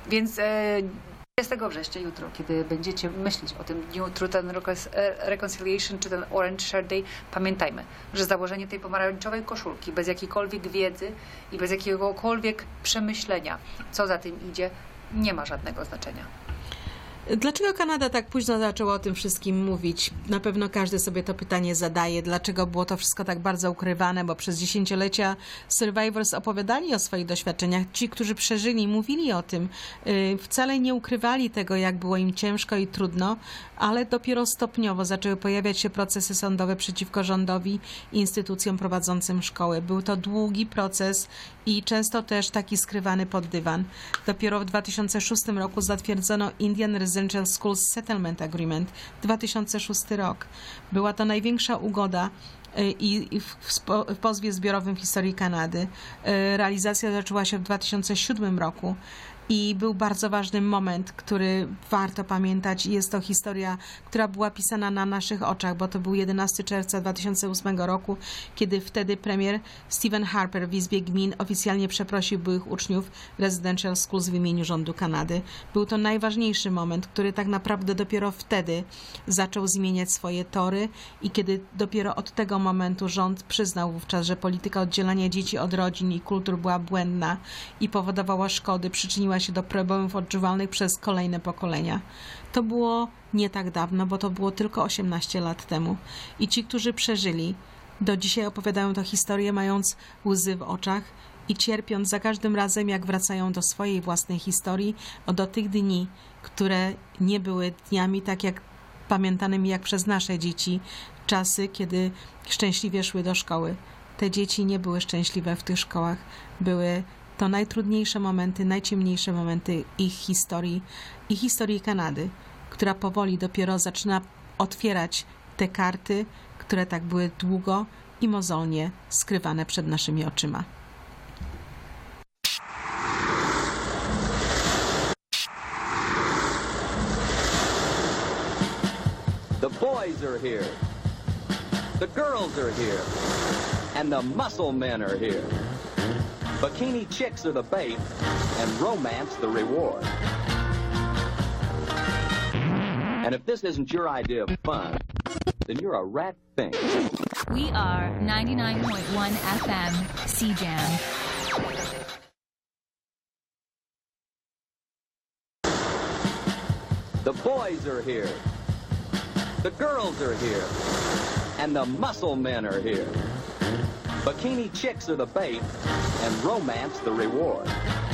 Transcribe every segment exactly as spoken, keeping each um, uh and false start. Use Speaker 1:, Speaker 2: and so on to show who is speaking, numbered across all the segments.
Speaker 1: Więc e, dwudziestego września, jutro, kiedy będziecie myśleć o tym dniu Truth and Reconciliation czy ten Orange Shirt Day, pamiętajmy, że założenie tej pomarańczowej koszulki bez jakiejkolwiek wiedzy i bez jakiegokolwiek przemyślenia, co za tym idzie, nie ma żadnego znaczenia.
Speaker 2: Dlaczego Kanada tak późno zaczęła o tym wszystkim mówić? Na pewno każdy sobie to pytanie zadaje. Dlaczego było to wszystko tak bardzo ukrywane? Bo przez dziesięciolecia survivors opowiadali o swoich doświadczeniach. Ci, którzy przeżyli, mówili o tym. Wcale nie ukrywali tego, jak było im ciężko i trudno, ale dopiero stopniowo zaczęły pojawiać się procesy sądowe przeciwko rządowi i instytucjom prowadzącym szkoły. Był to długi proces i często też taki skrywany pod dywan. Dopiero w dwa tysiące szóstym roku zatwierdzono Indian Residential Schools Settlement Agreement, dwa tysiące szósty rok. Była to największa ugoda i w pozwie zbiorowym w historii Kanady. Realizacja zaczęła się w dwa tysiące siódmym roku. I był bardzo ważny moment, który warto pamiętać. Jest to historia, która była pisana na naszych oczach, bo to był jedenastego czerwca dwa tysiące ósmego roku, kiedy wtedy premier Stephen Harper w Izbie Gmin oficjalnie przeprosił byłych uczniów Residential Schools w imieniu rządu Kanady. Był to najważniejszy moment, który tak naprawdę dopiero wtedy zaczął zmieniać swoje tory i kiedy dopiero od tego momentu rząd przyznał wówczas, że polityka oddzielania dzieci od rodzin i kultur była błędna i powodowała szkody, przyczyniła się do problemów odczuwalnych przez kolejne pokolenia. To było nie tak dawno, bo to było tylko osiemnaście lat temu. I ci, którzy przeżyli, do dzisiaj opowiadają tę historię, mając łzy w oczach i cierpiąc za każdym razem, jak wracają do swojej własnej historii, do tych dni, które nie były dniami tak jak pamiętanymi jak przez nasze dzieci, czasy, kiedy szczęśliwie szły do szkoły. Te dzieci nie były szczęśliwe w tych szkołach. Były to najtrudniejsze momenty, najciemniejsze momenty ich historii i historii Kanady, która powoli dopiero zaczyna otwierać te karty, które tak były długo i mozolnie skrywane przed naszymi oczyma.
Speaker 3: The boys are here. The girls are here. And the muscle men are here. Bikini chicks are the bait, and romance the reward. And if this isn't your idea of fun, then you're a rat thing.
Speaker 4: We are ninety-nine point one F M, C-Jam.
Speaker 3: The boys are here. The girls are here. And the muscle men are here. Bikini chicks are the bait, and romance the reward.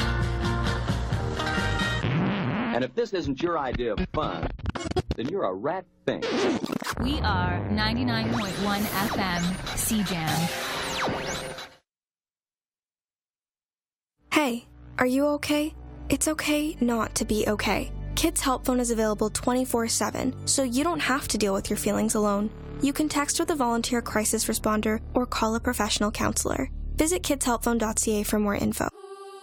Speaker 3: And if this isn't your idea of fun, then you're a rat thing.
Speaker 4: We are ninety-nine point one F M, C-Jam.
Speaker 5: Hey, are you okay? It's okay not to be okay. Kids Help Phone is available twenty-four seven, so you don't have to deal with your feelings alone. You can text with a volunteer crisis responder or call a professional counselor. Visit kids help phone dot c a for more info.